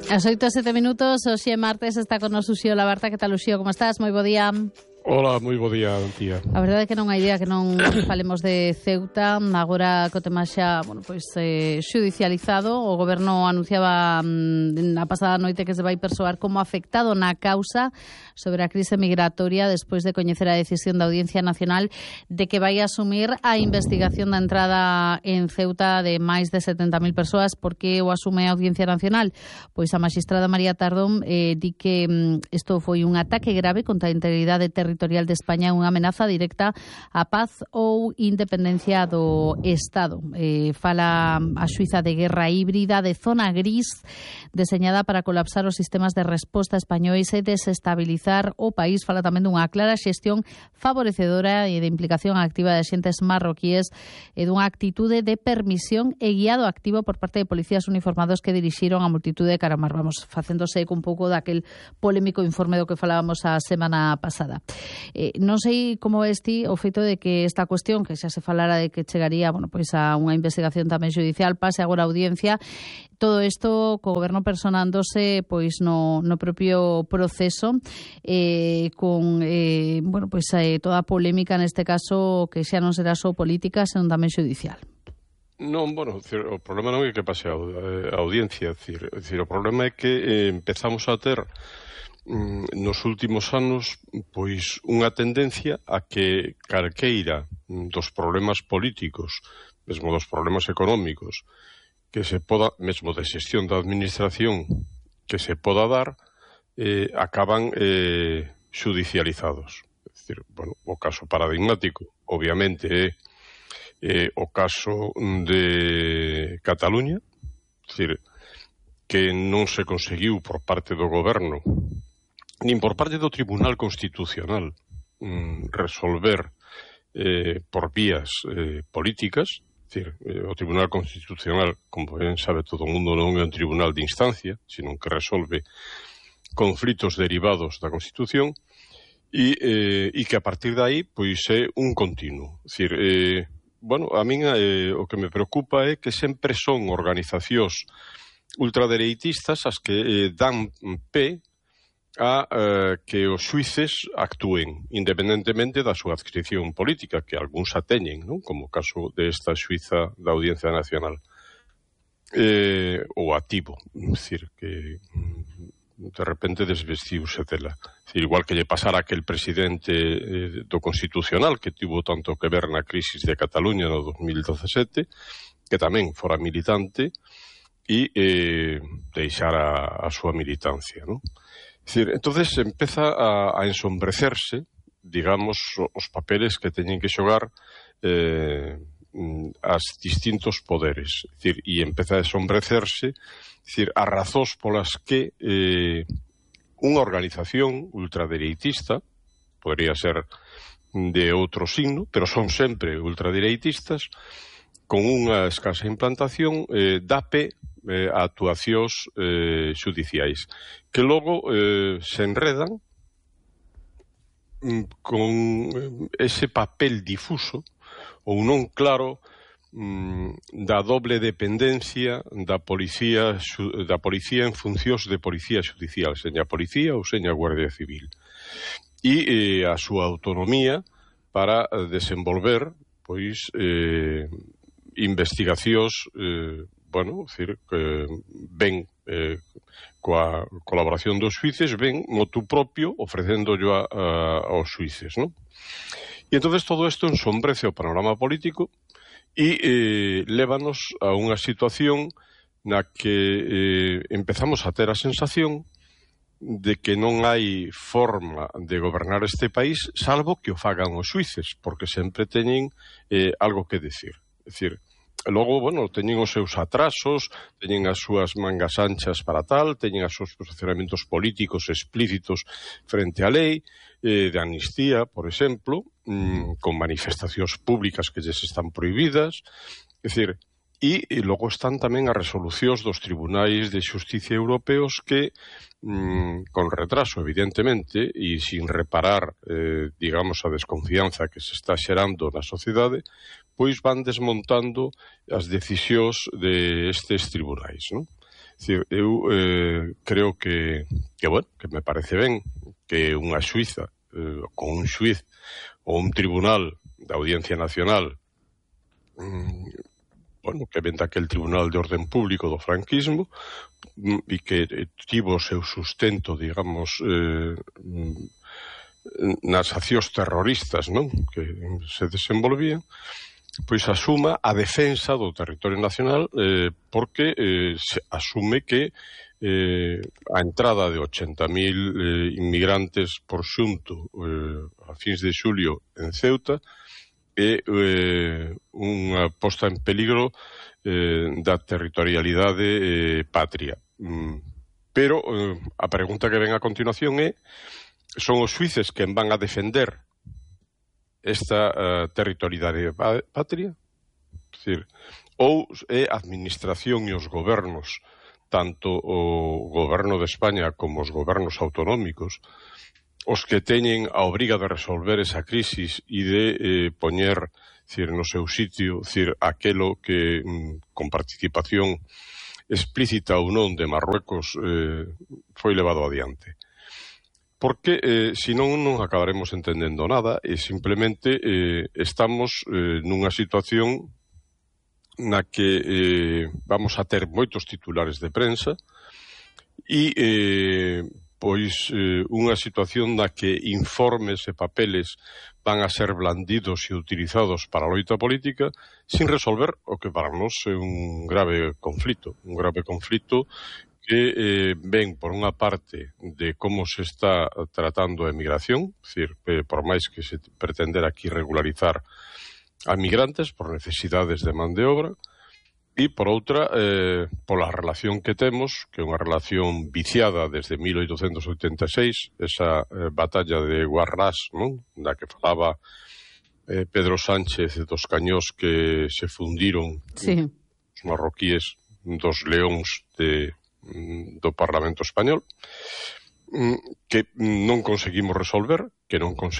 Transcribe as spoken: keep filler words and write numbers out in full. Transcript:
As oito e sete minutos, hoxe martes, está con nos Uxío Labarta. Que tal, Uxío? Como estás? Moi bo día. Hola, moi bo día, tía. A verdade é que non hai día que non falemos de Ceuta. Agora co tema xa, bueno, pois eh, xudicializado. O goberno anunciaba mm, na pasada noite que se vai persoar como afectado na causa sobre a crise migratoria despois de coñecer a decisión da Audiencia Nacional de que vai asumir a investigación da entrada en Ceuta de máis de setenta mil persoas. Por que o asume a Audiencia Nacional? Pois a magistrada María Tardón eh, di que mm, isto foi un ataque grave contra a integridade territorial de España, unha amenaza directa á paz ou independencia do Estado. Eh, fala a xuíza de guerra híbrida de zona gris deseñada para colapsar os sistemas de resposta españois e desestabilizar o país. Fala tamén dunha clara xestión favorecedora e de implicación activa de xentes marroquíes e dunha actitude de permisión e guiado activo por parte de policías uniformados que dirixiron a multitude de caramar. Vamos, facéndose eco un pouco daquel polémico informe do que falábamos a semana pasada. Eh, non sei como ves ti o feito de que esta cuestión, que xa se falara de que chegaría, bueno, pois a unha investigación tamén judicial, pase agora a audiencia, todo isto co goberno personándose pois no, no propio proceso, eh, con eh, bueno, pois eh, toda a polémica neste caso que xa non será só política, senón tamén judicial. Non, bueno, o problema non é que pase a audiencia, é dicir, o problema é que eh, empezamos a ter nos últimos anos pois unha tendencia a que calqueira dos problemas políticos, mesmo dos problemas económicos, que se poda, mesmo de xestión da administración que se poda dar, eh, acaban eh, judicializados. É dicir, bueno, o caso paradigmático, obviamente, é eh, o caso de Cataluña, é dicir, que non se conseguiu por parte do goberno nin por parte do Tribunal Constitucional mm, resolver eh, por vías eh, políticas. É dicir, eh, o Tribunal Constitucional, como ben sabe todo o mundo, non é un tribunal de instancia, sino que resolve conflitos derivados da Constitución e, eh, e que a partir de aí pois é un continuo. É dicir, eh, bueno, a min eh, o que me preocupa é que sempre son organizacións ultradereitistas as que eh, dan pé a eh, que os xuíces actúen independentemente da súa adscripción política, que algúns a teñen, non? Como o caso desta xuíza da Audiencia Nacional, eh, ou activo, é dicir, que de repente desvestiuse dela. É dicir, igual que lle pasara aquel presidente eh, do Constitucional que tivo tanto que ver na crisis de Cataluña no dos mil dezasete, que tamén fora militante e eh, deixara a súa militancia, non? É dicir, entonces empeza a, a ensombrecerse, digamos, os papeles que teñen que xogar eh, as distintos poderes. É dicir, e empeza a ensombrecerse, é dicir, as razóns polas que eh, unha organización ultradereitista, podría ser de outro signo, pero son sempre ultradereitistas, con unha escasa implantación, eh, dá pé eh, a actuacións eh, xudiciais, que logo eh, se enredan mm, con ese papel difuso ou non claro mm, da doble dependencia da policía da policía en funcións de policía xudicial, seña policía ou seña Guardia Civil, e eh, a súa autonomía para desenvolver pois eh, investigacións eh, bueno, decir, que ven eh, coa colaboración dos xuíces, ven motu propio ofrecéndollo a, a, aos xuíces, non? E entonces todo isto ensombrece o panorama político e eh, lévanos a unha situación na que eh, empezamos a ter a sensación de que non hai forma de gobernar este país salvo que o fagan os xuíces, porque sempre teñen eh, algo que decir. É dicir, logo, bueno, teñen os seus atrasos, teñen as súas mangas anchas para tal, teñen os seus posicionamentos políticos explícitos frente á lei, eh, de amnistía, por exemplo, mmm, con manifestacións públicas que lles están prohibidas. É dicir, e, e logo están tamén as resolucións dos tribunais de xusticia europeos que, mmm, con retraso, evidentemente, e sin reparar, eh, digamos, a desconfianza que se está xerando na sociedade, pois van desmontando as decisións de estes tribunais, non? Dicir, eu eh, creo que, que, bueno, que me parece ben que unha xuiza eh, con un xuiz ou un tribunal da Audiencia Nacional mm, bueno, que ven daquel Tribunal de Orden Público do franquismo e que tivo o seu sustento, digamos, eh, nas accións terroristas, non? Que se desenvolvían, pois asuma a defensa do territorio nacional eh, porque eh, se asume que eh, a entrada de ochenta mil eh, inmigrantes por xunto eh, a fins de xulio en Ceuta é eh, unha posta en peligro eh, da territorialidade eh, patria. Mm, pero eh, a pregunta que ven a continuación é: son os xuíces quen van a defender esta uh, territorialidade patria? É dicir, ou é a administración e os gobernos, tanto o goberno de España como os gobernos autonómicos, os que teñen a obriga de resolver esa crisis e de eh, poñer, cir, no seu sitio, cir, aquelo que mm, con participación explícita ou non de Marruecos eh, foi levado adiante. Porque eh, senón non acabaremos entendendo nada e simplemente eh, estamos eh, nunha situación na que eh, vamos a ter moitos titulares de prensa e eh, pois eh, unha situación na que informes e papeles van a ser blandidos e utilizados para a loita política sin resolver o que para nós é un grave conflito, un grave conflito que eh, ven por unha parte de como se está tratando a emigración, é dicir, eh, por máis que se pretender aquí regularizar a migrantes por necesidades de man de obra, e por outra, eh, pola relación que temos, que é unha relación viciada desde mil oitocentos oitenta e seis, esa eh, batalla de Guarrás, non? Da que falaba eh, Pedro Sánchez dos cañós que se fundiron sí. os marroquíes dos leóns de, do Parlamento Español, que non conseguimos resolver, que non conseguimos